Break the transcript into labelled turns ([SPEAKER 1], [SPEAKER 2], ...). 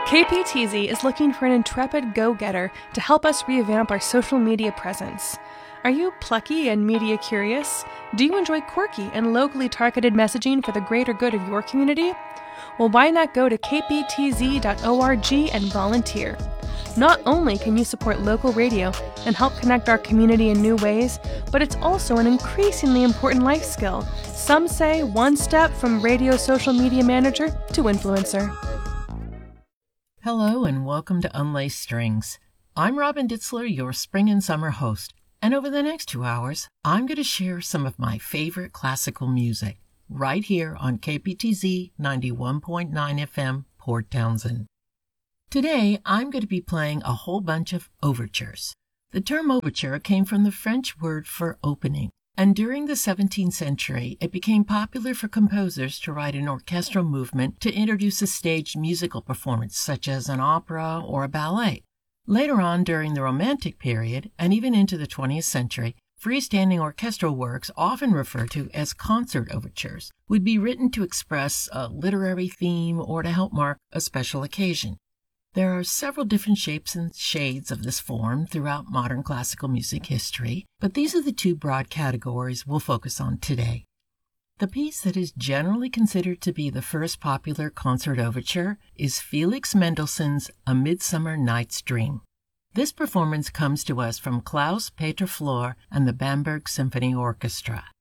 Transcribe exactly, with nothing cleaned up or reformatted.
[SPEAKER 1] K P T Z is looking for an intrepid go-getter to help us revamp our social media presence. Are you plucky and media curious? Do you enjoy quirky and locally targeted messaging for the greater good of your community? Well, why not go to k p t z dot org and volunteer? Not only can you support local radio and help connect our community in new ways, but it's also an increasingly important life skill. Some say one step from radio social media manager to influencer.
[SPEAKER 2] Hello and welcome to Unlaced Strings. I'm Robin Ditzler, your spring and summer host, and over the next two hours, I'm going to share some of my favorite classical music right here on K P T Z ninety-one point nine F M, Port Townsend. Today, I'm going to be playing a whole bunch of overtures. The term overture came from the French word for opening, and during the seventeenth century, it became popular for composers to write an orchestral movement to introduce a staged musical performance, such as an opera or a ballet. Later on, during the Romantic period, and even into the twentieth century, freestanding orchestral works, often referred to as concert overtures, would be written to express a literary theme or to help mark a special occasion. There are several different shapes and shades of this form throughout modern classical music history, but these are the two broad categories we'll focus on today. The piece that is generally considered to be the first popular concert overture is Felix Mendelssohn's A Midsummer Night's Dream. This performance comes to us from Klaus Peter Flor and the Bamberg Symphony Orchestra.